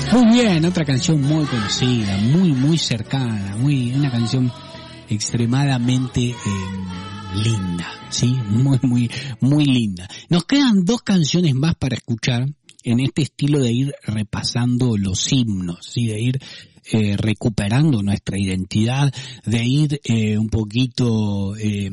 Muy bien, otra canción muy conocida, muy cercana, una canción extremadamente linda, ¿sí? Muy linda. Nos quedan 2 canciones más para escuchar en este estilo de ir repasando los himnos, ¿sí? De ir recuperando nuestra identidad, de ir un poquito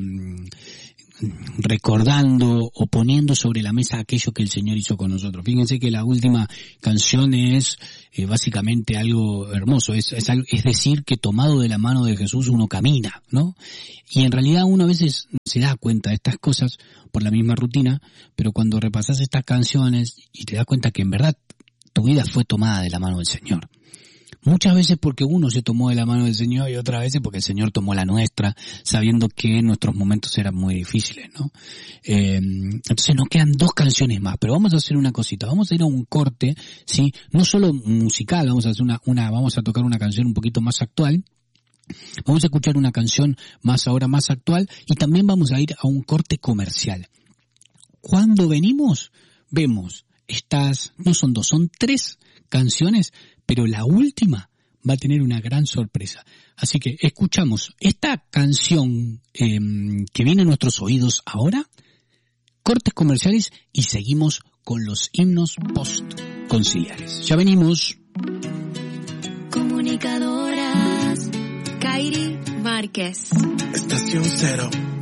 recordando o poniendo sobre la mesa aquello que el Señor hizo con nosotros. Fíjense que la última canción es básicamente algo hermoso, es decir, que tomado de la mano de Jesús uno camina, ¿no? Y en realidad uno a veces se da cuenta de estas cosas por la misma rutina, pero cuando repasas estas canciones y te das cuenta que en verdad tu vida fue tomada de la mano del Señor. Muchas veces porque uno se tomó de la mano del Señor y otras veces porque el Señor tomó la nuestra, sabiendo que nuestros momentos eran muy difíciles, ¿no? Entonces nos quedan 2 canciones más, pero vamos a hacer una cosita, vamos a ir a un corte, ¿sí? No solo musical, vamos a hacer vamos a tocar una canción un poquito más actual, vamos a escuchar una canción más actual y también vamos a ir a un corte comercial. Cuando venimos, vemos no son 2, son 3 canciones, pero la última va a tener una gran sorpresa. Así que escuchamos esta canción que viene a nuestros oídos ahora, cortes comerciales y seguimos con los himnos post-conciliares. Ya venimos. Comunicadoras Kairi Márquez. Estación 0.